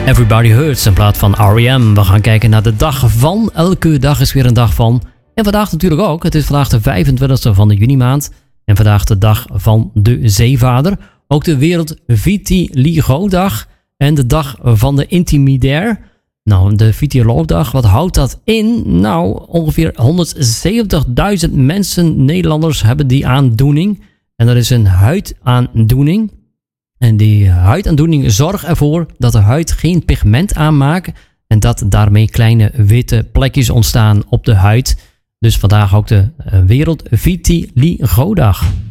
Everybody Hurts in plaats van R.E.M. We gaan kijken naar de dag van. Elke dag is weer een dag van. En vandaag natuurlijk ook. Het is vandaag de 25e van de junimaand. En vandaag de dag van de zeevader. Ook de Wereld Vitiligo-dag. En de dag van de intimidair. Nou, de Vitiligo-dag, wat houdt dat in? Nou, ongeveer 170.000 mensen, Nederlanders, hebben die aandoening. En dat is een huidaandoening. En die huidaandoening zorgt ervoor dat de huid geen pigment aanmaakt. En dat daarmee kleine witte plekjes ontstaan op de huid. Dus vandaag ook de Wereld Vitiligo-dag.